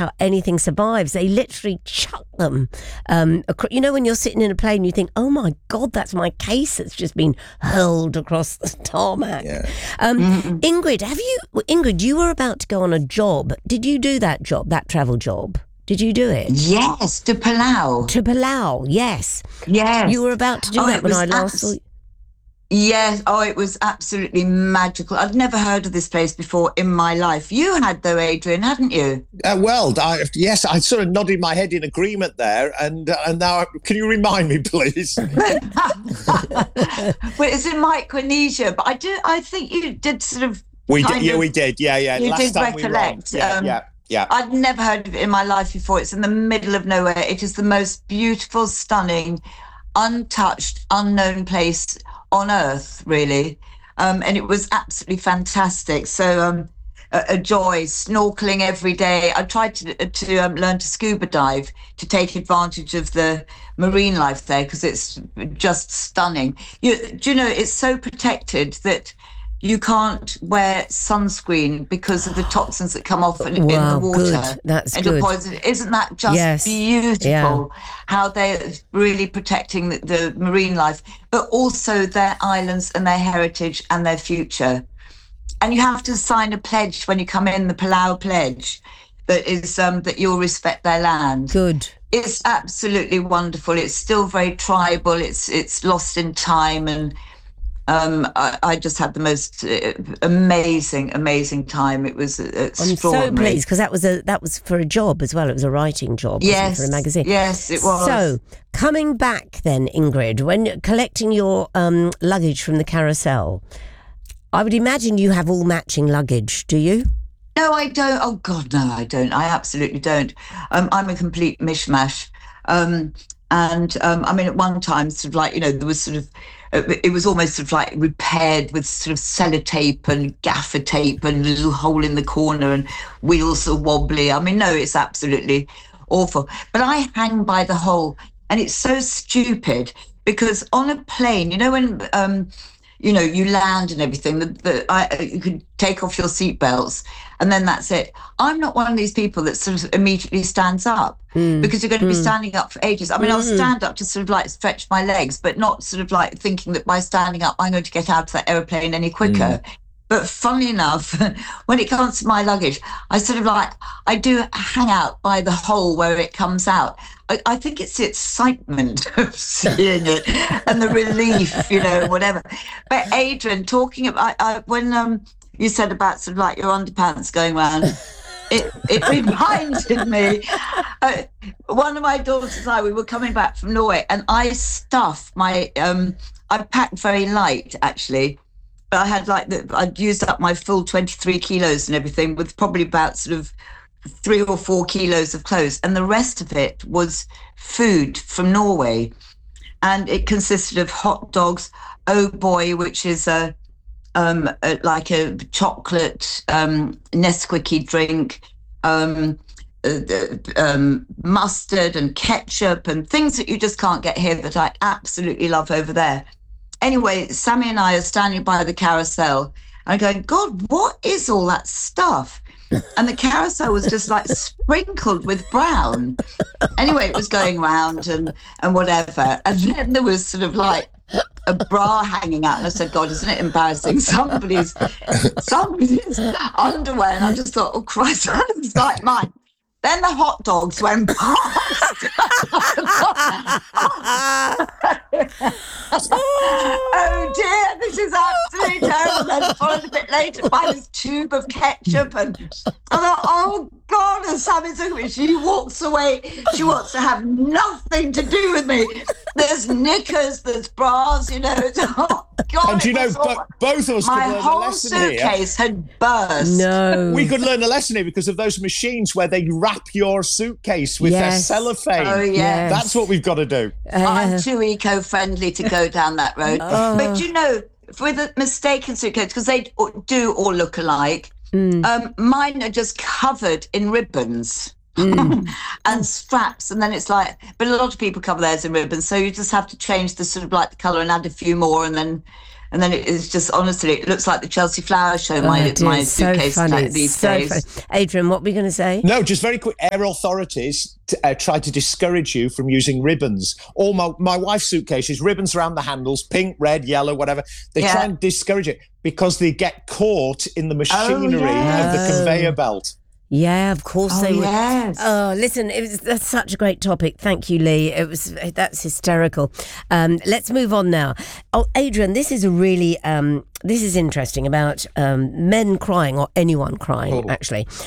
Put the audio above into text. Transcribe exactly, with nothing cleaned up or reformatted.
how anything survives. They literally chuck them. Um, acro- you know, when you're sitting in a plane, you think, oh my God, that's my case that's just been hurled across the tarmac. Yeah. Um, Ingrid, have you, Ingrid, you were about to go on a job. Did you do that job, that travel job? Did you do it? Yes, to Palau. To Palau, yes. Yes. You were about to do Oh, that it when was I last abs- saw you. Yes, oh, it was absolutely magical. I'd never heard of this place before in my life. You had though, Adrian, hadn't you? Uh, well, I, yes, I sort of nodded my head in agreement there, and uh, and now can you remind me, please? Well, it's in Micronesia, but I do. I think you did sort of. We did, kind yeah, of- we did, yeah, yeah. You Last did time we were on. recollect. Yeah, um, yeah, yeah. I'd never heard of it in my life before. It's in the middle of nowhere. It is the most beautiful, stunning, untouched, unknown place on earth, really. Um, and it was absolutely fantastic. So um, a, a joy, snorkeling every day. I tried to to um, learn to scuba dive to take advantage of the marine life there because it's just stunning. You, do you know, it's so protected that you can't wear sunscreen because of the toxins that come off in, Wow, in the water. good. That's and good. Poison. Isn't that just Yes. beautiful? Yeah. How they're really protecting the, the marine life, but also their islands and their heritage and their future. And you have to sign a pledge when you come in, the Palau Pledge, that is um, that you'll respect their land. Good. It's absolutely wonderful. It's still very tribal. It's it's lost in time, and um, I, I just had the most uh, amazing, amazing time. It was uh, I'm extraordinary. so pleased because that was a that was for a job as well. It was a writing job, wasn't Yes, it, for a magazine. yes, it was. So coming back then, Ingrid, when collecting your um, luggage from the carousel, I would imagine you have all matching luggage. Do you? No, I don't. Oh God, no, I don't. I absolutely don't. Um, I'm a complete mishmash. Um, and um, I mean, at one time, sort of like, you know, there was sort of, it was almost sort of like repaired with sort of sellotape and gaffer tape and a little hole in the corner and wheels are wobbly. I mean, no, it's absolutely awful. But I hang by the hole, and it's so stupid because on a plane, you know, when um, you know, you land and everything, the, the, I, you could take off your seatbelts and then that's it. I'm not one of these people that sort of immediately stands up mm. because you're going to mm. be standing up for ages. I mean, mm. I'll stand up to sort of like stretch my legs, but not sort of like thinking that by standing up, I'm going to get out of that aeroplane any quicker. Mm. But funnily enough, when it comes to my luggage, I sort of like, I do hang out by the hole where it comes out. I, I think it's the excitement of seeing it and the relief, you know, whatever. But Adrian, talking about, I, I, when um, you said about sort of like your underpants going around, it, it reminded me, uh, one of my daughters and I, we were coming back from Norway and I stuffed my, um, I packed very light actually, but I had like, the, I'd used up my full twenty-three kilos and everything with probably about sort of three or four kilos of clothes. And the rest of it was food from Norway. And it consisted of hot dogs, oh boy, which is a, um, a, like a chocolate um, Nesquik drink, um, uh, um, mustard and ketchup and things that you just can't get here that I absolutely love over there. Anyway, Sammy and I are standing by the carousel and going, God, what is all that stuff? And the carousel was just like sprinkled with brown. Anyway, it was going round and, and whatever. And then there was sort of like a bra hanging out. And I said, God, isn't it embarrassing? Somebody's, somebody's underwear. And I just thought, oh, Christ, that looks like mine. Then the hot dogs went past. Oh dear, this is absolutely terrible. Then followed a bit later by this tube of ketchup, and I thought, oh God, and Sammy's looking at me. She walks away. She wants to have nothing to do with me. There's knickers, there's bras, you know. Oh God, and you know, all, bo- both of us could my learn a whole lesson here. suitcase had burst. No, we could learn a lesson here because of those machines where they wrap your suitcase with yes. their cellophane. Oh yeah, that's what we've got to do. Uh, I'm too eco-friendly to go down that road. Oh. But you know, with a mistaken suitcase, because they do all look alike, mm. um, mine are just covered in ribbons. Mm. and straps, and then it's like, but a lot of people cover theirs in ribbons, so you just have to change the sort of like the colour and add a few more, and then And then it is just, honestly, it looks like the Chelsea Flower Show, Oh, my, dear, my it's so suitcase funny. like these so days. funny. Adrian, what were you going to say? No, just very quick. Air authorities t- uh, try to discourage you from using ribbons. All my, my wife's suitcases, ribbons around the handles, pink, red, yellow, whatever. They Yeah. try and discourage it because they get caught in the machinery yes. of the conveyor belt. Yeah, of course Oh, they would. yes. Oh, listen, it was that's such a great topic. Thank you, Lee. It was that's hysterical. Um, let's move on now. Oh, Adrian, this is a really um, this is interesting about um, men crying or anyone crying. Oh. Actually,